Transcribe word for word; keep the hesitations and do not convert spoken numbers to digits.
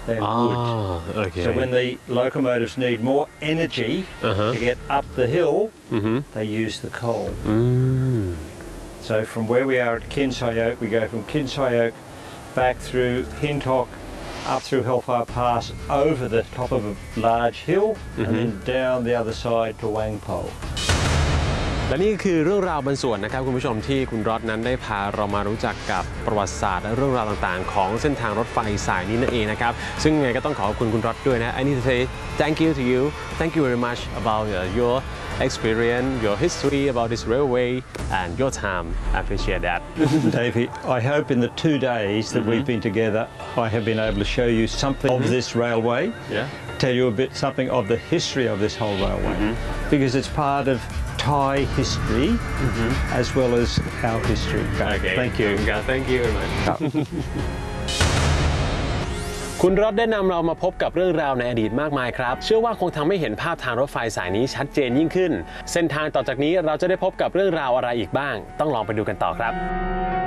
than oh, wood. Okay. So when the locomotives need more energy uh-huh. to get up the hill, mm-hmm. they use the coal. Mm. So from where we are at Kinsayoke, we go from Kinsayoke back through Hintock, up through Hellfire Pass, over the top of a large hill, mm-hmm. and then down the other side to Wangpo. และนี่คือเรื่องราวบางส่วนนะครับคุณผู้ชมที่คุณรอดนั้นได้พาเรามารู้จักกับประวัติศาสตร์และเรื่องราวต่างๆของเส้นทางรถไฟสายนี้นั่นเองนะครับซึ่งไงก็ต้องขอบคุณคุณรอดด้วยนะ I need to say thank you to you thank you very much about uh, your experience your history about this railway and your time I appreciate that Davey, I hope in the two days that mm-hmm. we've been together I have been able to show you something mm-hmm. of this railway, yeah. tell you a bit something of the history of this whole railway, mm-hmm. because it's part of Thai history mm-hmm. as well as our history. Okay. Thank you. Thank you very much. คุณรอดได้นำเรามาพบกับเรื่องราวในอดีตมากมายครับเชื่อว่าคงทำให้เห็นภาพทางรถไฟสายนี้ชัดเจนยิ่งขึ้นเส้นทางต่อจากนี้เราจะได้พบกับเรื่องราวอะไรอีกบ้างต้องลองไปดูกันต่อครับ